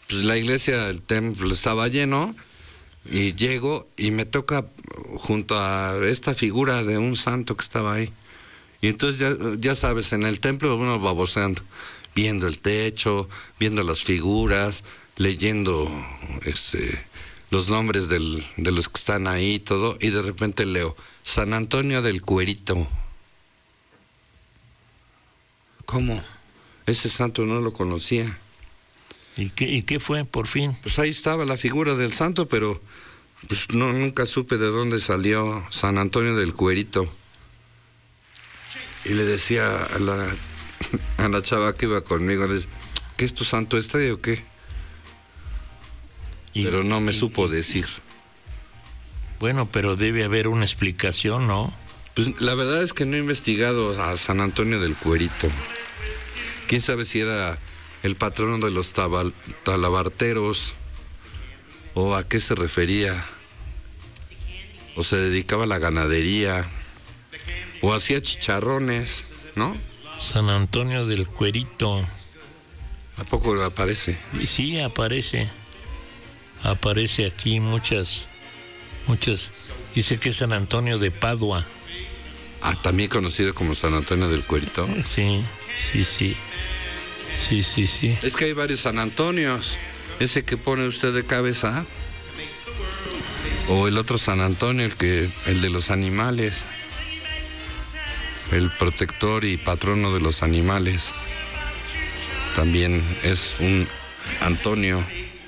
pues la iglesia, el templo estaba lleno, y llego y me toca junto a esta figura de un santo que estaba ahí. Y entonces ya sabes, en el templo uno baboseando, viendo el techo, viendo las figuras, leyendo los nombres de los que están ahí, todo, y de repente leo San Antonio del Cuerito. ¿Cómo? Ese santo no lo conocía. ¿Y qué fue, por fin? Pues ahí estaba la figura del santo, pero pues nunca supe de dónde salió San Antonio del Cuerito. Y le decía a la chava que iba conmigo, ¿qué es tu santo este o qué? Pero no me supo decir. Bueno, pero debe haber una explicación, ¿no? Pues la verdad es que no he investigado a San Antonio del Cuerito. ¿Quién sabe si era el patrono de los talabarteros o a qué se refería? O se dedicaba a la ganadería o hacía chicharrones, ¿no? San Antonio del Cuerito. ¿A poco aparece? Sí, aparece aquí muchas. Dice que es San Antonio de Padua. Ah, también conocido como San Antonio del Cuerito. Sí. Es que hay varios San Antonios. Ese que pone usted de cabeza, o el otro San Antonio, el de los animales, el protector y patrono de los animales, también es un Antonio.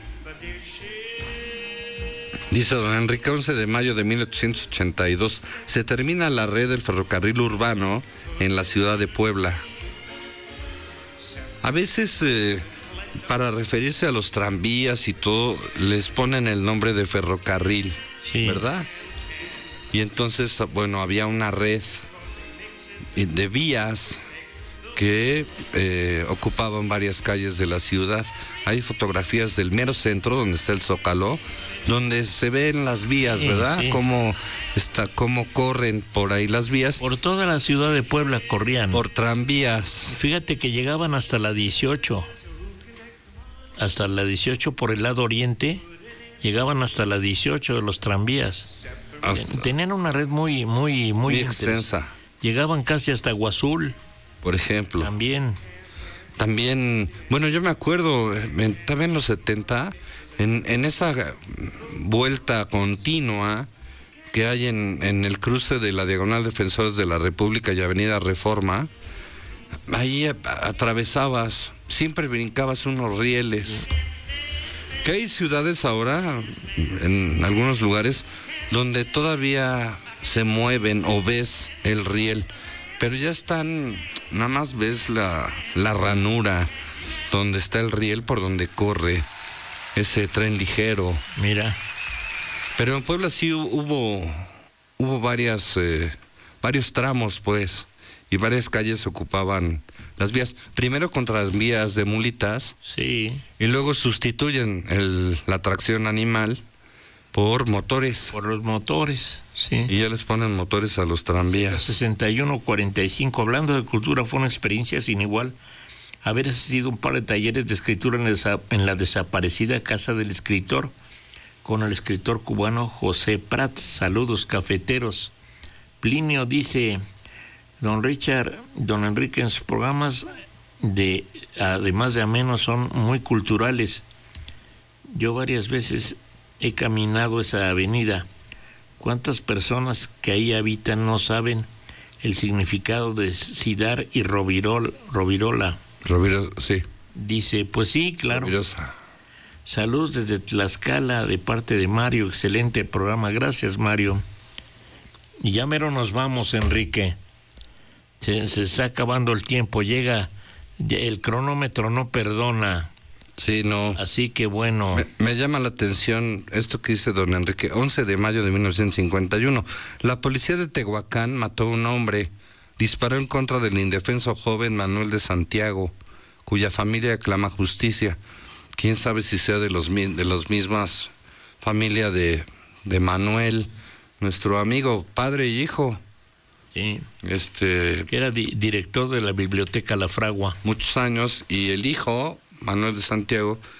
Dice don Enrique, 11 de mayo de 1882, se termina la red del ferrocarril urbano en la ciudad de Puebla. A veces, para referirse a los tranvías y todo, les ponen el nombre de ferrocarril, sí, ¿verdad? Y entonces, bueno, había una red de vías que ocupaban varias calles de la ciudad. Hay fotografías del mero centro, donde está el Zócalo, donde se ven las vías, ¿verdad? Sí. Cómo corren por ahí las vías. Por toda la ciudad de Puebla corrían. Por tranvías. Fíjate que llegaban hasta la 18. Hasta la 18 por el lado oriente, llegaban hasta la 18 de los tranvías. Tenían una red muy extensa. Llegaban casi hasta Aguazul. Por ejemplo. También, bueno, yo me acuerdo, también en los 70, en esa vuelta continua que hay en el cruce de la Diagonal Defensores de la República y Avenida Reforma, ahí atravesabas, siempre brincabas unos rieles. Que hay ciudades ahora, en algunos lugares, donde todavía se mueven o ves el riel, pero ya están, nada más ves la ranura donde está el riel por donde corre ese tren ligero. Mira. Pero en Puebla sí hubo varios tramos, pues, y varias calles ocupaban las vías. Primero contra las vías de mulitas. Sí. Y luego sustituyen la tracción animal por motores. Por los motores, sí. Y ya les ponen motores a los tranvías. 61-45. Hablando de cultura, fue una experiencia sin igual haber asistido a un par de talleres de escritura en la desaparecida Casa del Escritor, con el escritor cubano José Prats. Saludos, cafeteros. Plinio dice, don Enrique, en sus programas, además de amenos, son muy culturales. Yo varias veces he caminado esa avenida. ¿Cuántas personas que ahí habitan no saben el significado de Sidar y Rovirola? Sí. Dice, pues sí, claro. Rovirosa. Saludos desde Tlaxcala de parte de Mario. Excelente programa. Gracias, Mario. Y ya mero nos vamos, Enrique. Se está acabando el tiempo. Llega, el cronómetro no perdona. Sí, no. Así que bueno. Me llama la atención esto que dice don Enrique. 11 de mayo de 1951. La policía de Tehuacán mató a un hombre. Disparó en contra del indefenso joven Manuel de Santiago, cuya familia clama justicia. Quién sabe si sea de los mismas familia de Manuel, nuestro amigo, padre y hijo. Sí. Que era director de la Biblioteca La Fragua. Muchos años, y el hijo, Manuel de Santiago,